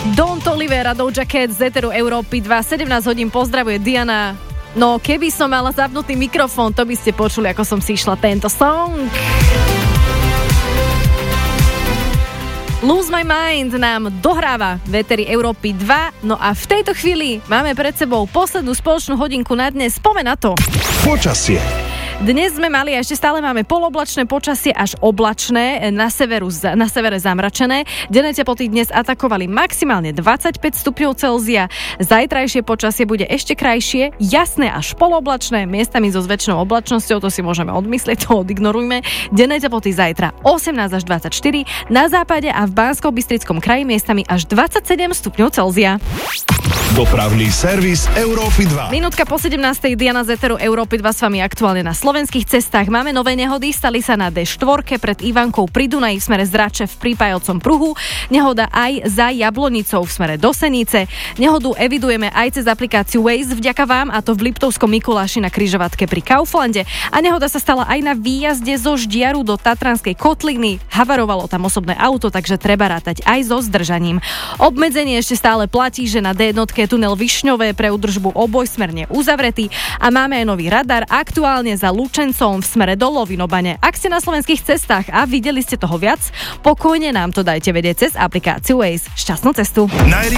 Don Toliver a Doja Cat z Eteru Európy 2, 17 hodín, pozdravuje Diana. No, keby som mala zapnutý mikrofón, to by ste počuli, ako som si išla tento song. Lose My Mind nám dohráva v Eteri Európy 2, no a v tejto chvíli máme pred sebou poslednú spoločnú hodinku na dnes. Poďme na to. Počasie. Dnes sme mali a ešte stále máme poloblačné počasie až oblačné, na severe zamračené. Denné teploty dnes atakovali maximálne 25 stupňov Celzia. Zajtrajšie počasie bude ešte krajšie, jasné až poloblačné, miestami so zväčšnou oblačnosťou, to si môžeme odmyslieť, to odignorujme. Denné teploty zajtra 18 až 24, na západe a v Banskobystrickom kraji miestami až 27 stupňov Celzia. Dopravný servis Európy 2. Minútka po 17. Diana z Eteru Európy 2 s vami aktuálne na slovenských cestách. Máme nové nehody, stali sa na D4 pred Ivankou pri Dunaji v smere z Rače v prípajovcom pruhu. Nehoda aj za Jablonicou v smere do Senice. Nehodu evidujeme aj cez aplikáciu Waze vďaka vám, a to v Liptovskom Mikuláši na križovatke pri Kauflande. A nehoda sa stala aj na výjazde zo Ždiaru do Tatranskej kotliny. Havarovalo tam osobné auto, takže treba rátať aj so zdržaním. Obmedzenie ešte stále platí, že na D1 tunel Višňové pre údržbu obojsmerne uzavretý a máme aj nový radar aktuálne za Lučencom v smere do Lovinobane. Ak ste na slovenských cestách a videli ste toho viac, pokojne nám to dajte vedieť cez aplikáciu Waze. Šťastnú cestu.